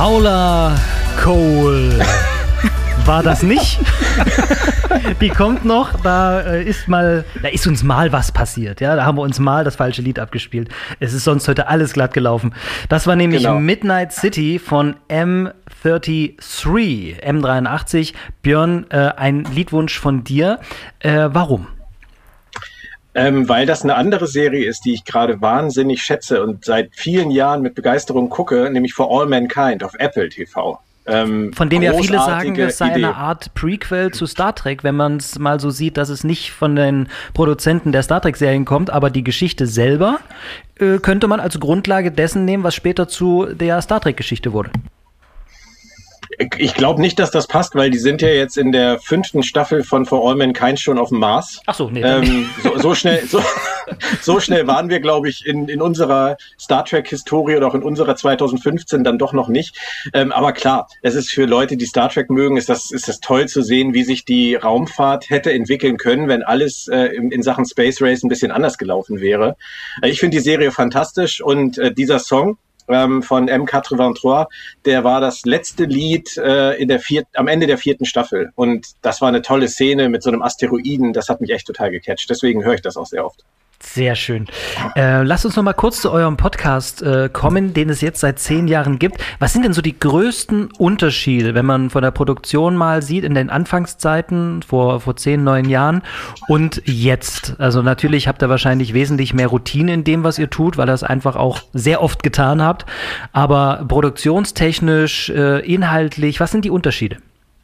Paula Cole. War das nicht? Die kommt noch, da ist uns mal was passiert. Ja, da haben wir uns mal das falsche Lied abgespielt. Es ist sonst heute alles glatt gelaufen. Das war nämlich Midnight City von M83. Björn, ein Liedwunsch von dir. Warum? Weil das eine andere Serie ist, die ich gerade wahnsinnig schätze und seit vielen Jahren mit Begeisterung gucke, nämlich For All Mankind auf Apple TV. Von dem ja viele sagen, es sei eine Art Prequel zu Star Trek, wenn man es mal so sieht, dass es nicht von den Produzenten der Star Trek-Serien kommt, aber die Geschichte selber könnte man als Grundlage dessen nehmen, was später zu der Star Trek-Geschichte wurde. Ich glaube nicht, dass das passt, weil die sind ja jetzt in der 5. Staffel von For All Mankind schon auf dem Mars. Ach so, nee. So schnell waren wir, glaube ich, in unserer Star Trek-Historie oder auch in unserer 2015 dann doch noch nicht. Aber klar, es ist für Leute, die Star Trek mögen, ist das toll zu sehen, wie sich die Raumfahrt hätte entwickeln können, wenn alles in Sachen Space Race ein bisschen anders gelaufen wäre. Ich finde die Serie fantastisch und dieser Song von M83, der war das letzte Lied am Ende der 4. Staffel. Und das war eine tolle Szene mit so einem Asteroiden. Das hat mich echt total gecatcht. Deswegen höre ich das auch sehr oft. Sehr schön. Lasst uns noch mal kurz zu eurem Podcast kommen, den es jetzt seit 10 Jahren gibt. Was sind denn so die größten Unterschiede, wenn man von der Produktion mal sieht, in den Anfangszeiten vor 10, 9 Jahren und jetzt? Also natürlich habt ihr wahrscheinlich wesentlich mehr Routine in dem, was ihr tut, weil ihr es einfach auch sehr oft getan habt. Aber produktionstechnisch, inhaltlich, was sind die Unterschiede?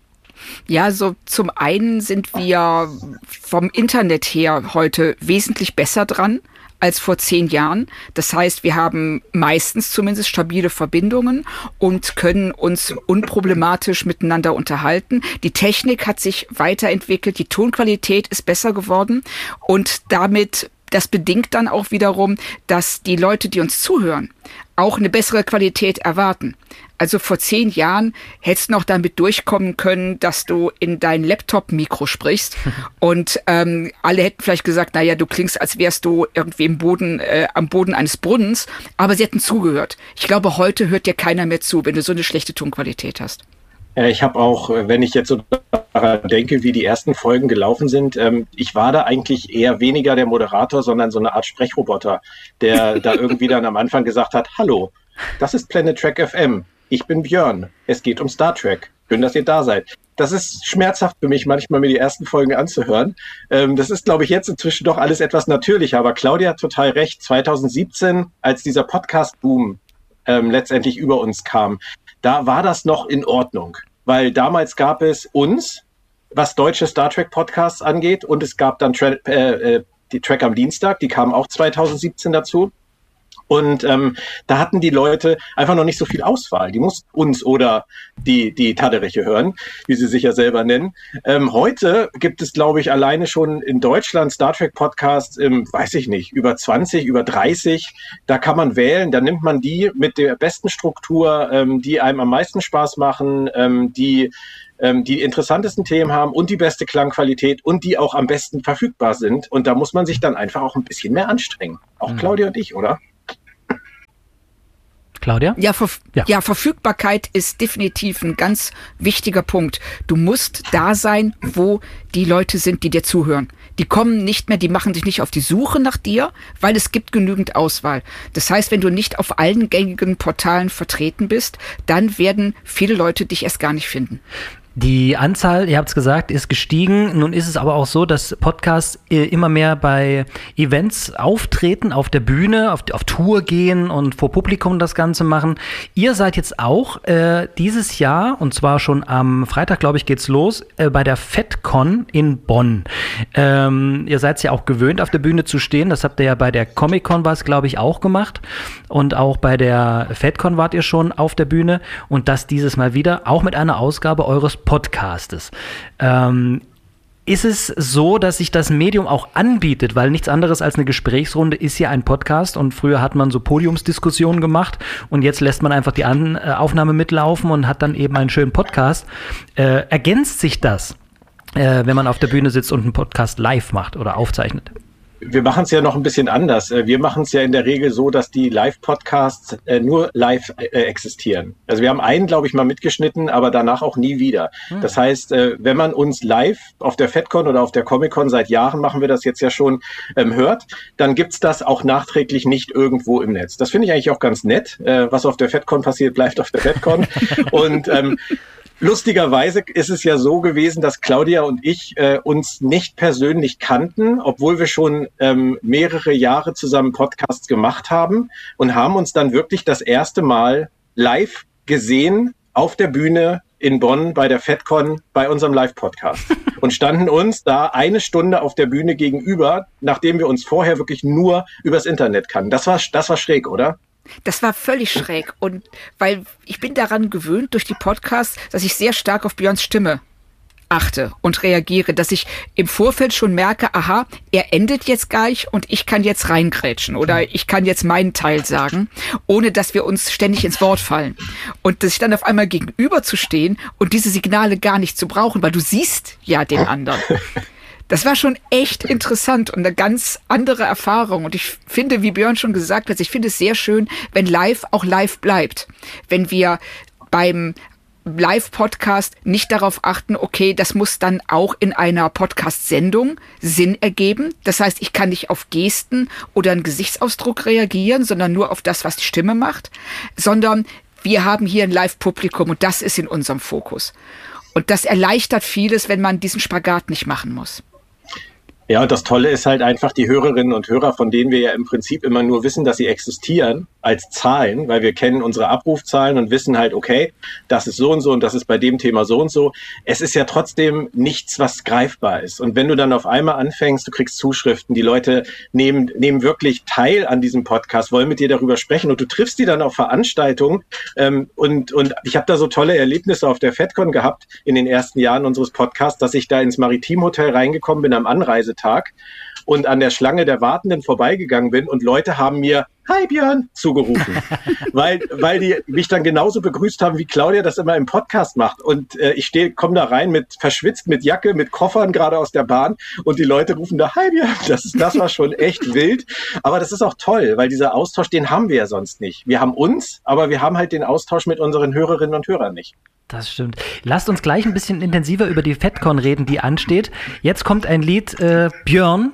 Ja, so zum einen sind wir vom Internet her heute wesentlich besser dran als vor 10 Jahren. Das heißt, wir haben meistens zumindest stabile Verbindungen und können uns unproblematisch miteinander unterhalten. Die Technik hat sich weiterentwickelt, die Tonqualität ist besser geworden und das bedingt dann auch wiederum, dass die Leute, die uns zuhören, auch eine bessere Qualität erwarten. Also vor 10 Jahren hättest du noch damit durchkommen können, dass du in dein Laptop-Mikro sprichst und alle hätten vielleicht gesagt, naja, du klingst, als wärst du irgendwie am Boden eines Brunnens, aber sie hätten zugehört. Ich glaube, heute hört dir keiner mehr zu, wenn du so eine schlechte Tonqualität hast. Ich habe auch, wenn ich jetzt so daran denke, wie die ersten Folgen gelaufen sind, ich war da eigentlich eher weniger der Moderator, sondern so eine Art Sprechroboter, der da irgendwie dann am Anfang gesagt hat, hallo, das ist Planet Trek FM. Ich bin Björn. Es geht um Star Trek. Schön, dass ihr da seid. Das ist schmerzhaft für mich, manchmal mir die ersten Folgen anzuhören. Das ist, glaube ich, jetzt inzwischen doch alles etwas natürlicher. Aber Claudia hat total recht. 2017, als dieser Podcast-Boom letztendlich über uns kam, da war das noch in Ordnung. Weil damals gab es uns, was deutsche Star Trek-Podcasts angeht, und es gab dann die Trek am Dienstag, die kamen auch 2017 dazu. Und da hatten die Leute einfach noch nicht so viel Auswahl. Die mussten uns oder die Taderiche hören, wie sie sich ja selber nennen. Heute gibt es, glaube ich, alleine schon in Deutschland Star Trek Podcasts, weiß ich nicht, über 20, über 30. Da kann man wählen, da nimmt man die mit der besten Struktur, die einem am meisten Spaß machen, die interessantesten Themen haben und die beste Klangqualität und die auch am besten verfügbar sind. Und da muss man sich dann einfach auch ein bisschen mehr anstrengen. Auch Claudia und ich, oder? Claudia? Ja, Verfügbarkeit ist definitiv ein ganz wichtiger Punkt. Du musst da sein, wo die Leute sind, die dir zuhören. Die kommen nicht mehr, die machen sich nicht auf die Suche nach dir, weil es gibt genügend Auswahl. Das heißt, wenn du nicht auf allen gängigen Portalen vertreten bist, dann werden viele Leute dich erst gar nicht finden. Die Anzahl, ihr habt es gesagt, ist gestiegen. Nun ist es aber auch so, dass Podcasts immer mehr bei Events auftreten, auf der Bühne, auf Tour gehen und vor Publikum das Ganze machen. Ihr seid jetzt auch dieses Jahr, und zwar schon am Freitag, glaube ich, geht's los, bei der FedCon in Bonn. Ihr seid es ja auch gewöhnt, auf der Bühne zu stehen. Das habt ihr ja bei der Comic-Con, glaube ich, auch gemacht. Und auch bei der FedCon wart ihr schon auf der Bühne. Und das dieses Mal wieder, auch mit einer Ausgabe eures Podcastes. Ist es so, dass sich das Medium auch anbietet, weil nichts anderes als eine Gesprächsrunde ist ja ein Podcast und früher hat man so Podiumsdiskussionen gemacht und jetzt lässt man einfach die Aufnahme mitlaufen und hat dann eben einen schönen Podcast. Ergänzt sich das, wenn man auf der Bühne sitzt und einen Podcast live macht oder aufzeichnet? Wir machen es ja noch ein bisschen anders. Wir machen es ja in der Regel so, dass die Live-Podcasts nur live existieren. Also wir haben einen, glaube ich, mal mitgeschnitten, aber danach auch nie wieder. Das heißt, wenn man uns live auf der FedCon oder auf der Comic-Con, seit Jahren machen wir das jetzt ja schon, hört, dann gibt's das auch nachträglich nicht irgendwo im Netz. Das finde ich eigentlich auch ganz nett. Was auf der FedCon passiert, bleibt auf der FedCon. Und lustigerweise ist es ja so gewesen, dass Claudia und ich uns nicht persönlich kannten, obwohl wir schon mehrere Jahre zusammen Podcasts gemacht haben und haben uns dann wirklich das erste Mal live gesehen auf der Bühne in Bonn bei der FedCon bei unserem Live-Podcast und standen uns da eine Stunde auf der Bühne gegenüber, nachdem wir uns vorher wirklich nur übers Internet kannten. Das war schräg, oder? Das war völlig schräg. Und weil ich bin daran gewöhnt durch die Podcasts, dass ich sehr stark auf Björns Stimme achte und reagiere, dass ich im Vorfeld schon merke, aha, er endet jetzt gleich und ich kann jetzt reingrätschen oder ich kann jetzt meinen Teil sagen, ohne dass wir uns ständig ins Wort fallen. Und dass ich dann auf einmal gegenüber zu stehen und diese Signale gar nicht zu brauchen, weil du siehst ja den anderen. Das war schon echt interessant und eine ganz andere Erfahrung. Und ich finde, wie Björn schon gesagt hat, ich finde es sehr schön, wenn live auch live bleibt. Wenn wir beim Live-Podcast nicht darauf achten, okay, das muss dann auch in einer Podcast-Sendung Sinn ergeben. Das heißt, ich kann nicht auf Gesten oder einen Gesichtsausdruck reagieren, sondern nur auf das, was die Stimme macht, sondern wir haben hier ein Live-Publikum und das ist in unserem Fokus. Und das erleichtert vieles, wenn man diesen Spagat nicht machen muss. Ja, und das Tolle ist halt einfach die Hörerinnen und Hörer, von denen wir ja im Prinzip immer nur wissen, dass sie existieren als Zahlen, weil wir kennen unsere Abrufzahlen und wissen halt, okay, das ist so und so und das ist bei dem Thema so und so. Es ist ja trotzdem nichts, was greifbar ist. Und wenn du dann auf einmal anfängst, du kriegst Zuschriften, die Leute nehmen wirklich teil an diesem Podcast, wollen mit dir darüber sprechen und du triffst die dann auf Veranstaltungen. Und ich habe da so tolle Erlebnisse auf der FedCon gehabt in den ersten Jahren unseres Podcasts, dass ich da ins Maritim-Hotel reingekommen bin am Anreisetag und an der Schlange der Wartenden vorbeigegangen bin und Leute haben mir "Hi Björn" zugerufen, weil die mich dann genauso begrüßt haben, wie Claudia das immer im Podcast macht. Und ich komme da rein verschwitzt mit Jacke, mit Koffern gerade aus der Bahn und die Leute rufen da "Hi Björn". Das war schon echt wild. Aber das ist auch toll, weil dieser Austausch, den haben wir ja sonst nicht. Wir haben uns, aber wir haben halt den Austausch mit unseren Hörerinnen und Hörern nicht. Das stimmt. Lasst uns gleich ein bisschen intensiver über die FedCon reden, die ansteht. Jetzt kommt ein Lied, Björn,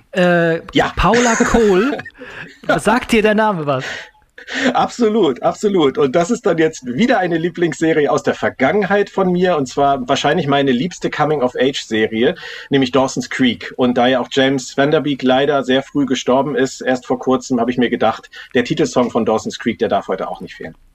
ja. Paula Cole. Sagt dir der Name was? Absolut, absolut. Und das ist dann jetzt wieder eine Lieblingsserie aus der Vergangenheit von mir und zwar wahrscheinlich meine liebste Coming-of-Age-Serie, nämlich Dawson's Creek. Und da ja auch James Van Der Beek leider sehr früh gestorben ist, erst vor kurzem, habe ich mir gedacht, der Titelsong von Dawson's Creek, der darf heute auch nicht fehlen.